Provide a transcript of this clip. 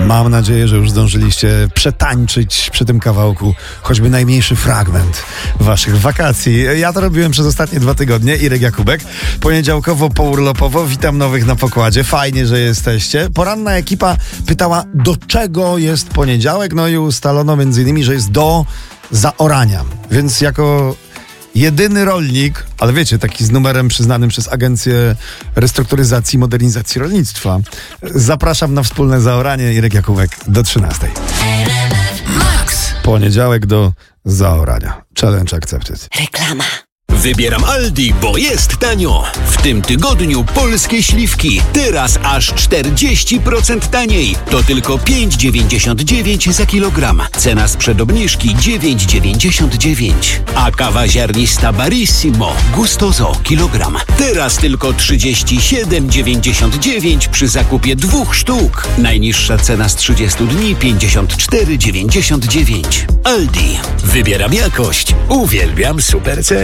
Mam nadzieję, że już zdążyliście przetańczyć przy tym kawałku choćby najmniejszy fragment waszych wakacji. Ja to robiłem przez ostatnie 2 tygodnie. Irek Jakubek. Poniedziałkowo, pourlopowo. Witam nowych na pokładzie. Fajnie, że jesteście. Poranna ekipa pytała, do czego jest poniedziałek? No i ustalono m.in., że jest do zaorania. Więc jako jedyny rolnik, ale wiecie, taki z numerem przyznanym przez Agencję Restrukturyzacji i Modernizacji Rolnictwa, zapraszam na wspólne zaoranie. Irek Jakubek do 13:00. Poniedziałek do zaorania. Challenge accepted. Reklama. Wybieram Aldi, bo jest tanio. W tym tygodniu polskie śliwki. Teraz aż 40% taniej. To tylko 5,99 za kilogram. Cena sprzed obniżki 9,99. A kawa ziarnista Barissimo Gustoso kilogram. Teraz tylko 37,99 przy zakupie 2 sztuk. Najniższa cena z 30 dni 54,99. Aldi. Wybieram jakość. Uwielbiam super ceny.